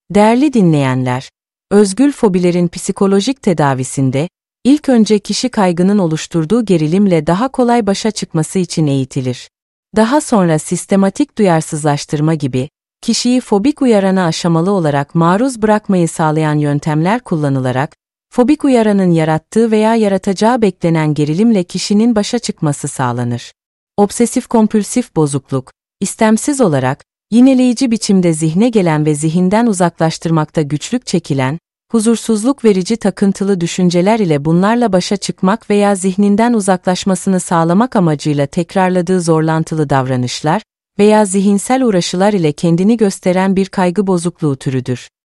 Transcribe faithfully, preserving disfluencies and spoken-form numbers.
Değerli dinleyenler, özgül fobilerin psikolojik tedavisinde, ilk önce kişi kaygının oluşturduğu gerilimle daha kolay başa çıkması için eğitilir. Daha sonra sistematik duyarsızlaştırma gibi, kişiyi fobik uyarana aşamalı olarak maruz bırakmayı sağlayan yöntemler kullanılarak, fobik uyaranın yarattığı veya yaratacağı beklenen gerilimle kişinin başa çıkması sağlanır. Obsesif-kompülsif bozukluk, istemsiz olarak, yineleyici biçimde zihne gelen ve zihinden uzaklaştırmakta güçlük çekilen, huzursuzluk verici takıntılı düşünceler ile bunlarla başa çıkmak veya zihninden uzaklaşmasını sağlamak amacıyla tekrarladığı zorlantılı davranışlar veya zihinsel uğraşılar ile kendini gösteren bir kaygı bozukluğu türüdür.